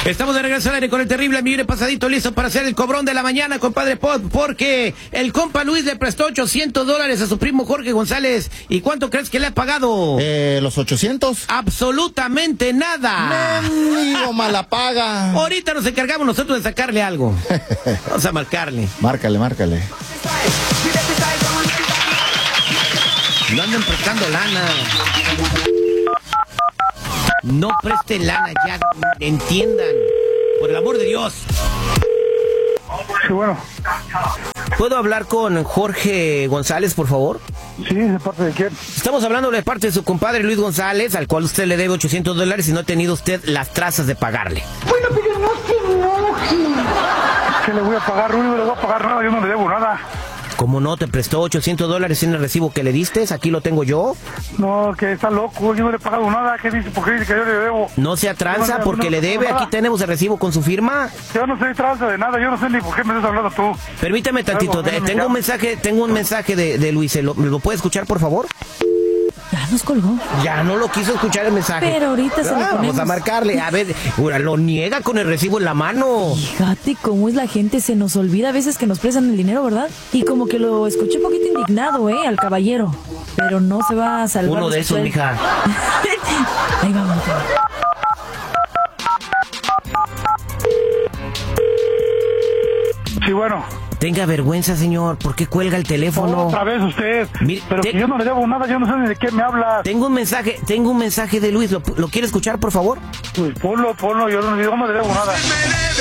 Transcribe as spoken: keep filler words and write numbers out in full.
Estamos de regreso al aire con el terrible Millón Pasadito, listo para hacer el cobrón de la mañana, compadre Pod, porque el compa Luis le prestó ochocientos dólares a su primo Jorge González. ¿Y cuánto crees que le ha pagado? Eh, ¿los ochocientos? Absolutamente nada. Mendigo mala paga. Ahorita nos encargamos nosotros de sacarle algo. Vamos a marcarle. Márcale, márcale. No anden prestando lana. No presten lana, ya entiendan. Por el amor de Dios. Sí, bueno. ¿Puedo hablar con Jorge González, por favor? Sí, ¿de parte de quién? Estamos hablando de parte de su compadre Luis González, al cual usted le debe ochocientos dólares y no ha tenido usted las trazas de pagarle. Bueno, pero no se enoje. ¿Qué le voy a pagar? No le voy a pagar nada, yo no le debo nada. ¿Cómo no? ¿Te prestó ochocientos dólares en el recibo que le diste? Aquí lo tengo yo. No, que está loco, yo no le he pagado nada. ¿Qué dice? ¿Por qué dice que yo le debo? No sea tranza, no, porque no, le debe. nada. Aquí tenemos el recibo con su firma. Yo no soy tranza de nada, yo no sé ni por qué me estás hablando tú. Permítame tantito, Algo, tengo un mensaje, tengo un mensaje de, de Luis. ¿Lo, ¿Lo puede escuchar, por favor? Ya nos colgó. Ya no lo quiso escuchar el mensaje. Pero ahorita se lo Ah, ponemos. Vamos a marcarle. A ver, ahora lo niega con el recibo en la mano. Fíjate cómo es la gente, se nos olvida a veces que nos prestan el dinero, ¿verdad? Y como que lo escuché un poquito indignado, ¿eh? Al caballero. Pero no se va a salvar. Uno de esos, mija. Ahí vamos. Sí, bueno. Tenga vergüenza, señor. ¿Por qué cuelga el teléfono? Otra vez usted. Mire, pero te- que yo no le debo nada, yo no sé ni de qué me hablas. Tengo un mensaje, tengo un mensaje de Luis. ¿Lo, lo quiere escuchar, por favor? Pues ponlo, ponlo, yo no, yo no le debo nada.